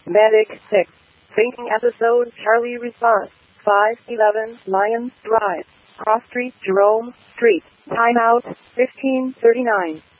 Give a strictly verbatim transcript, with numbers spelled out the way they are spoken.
Medic six. Fainting episode Charlie response. five eleven Lions Drive. Cross Street, Jerome Street. Timeout fifteen thirty-nine.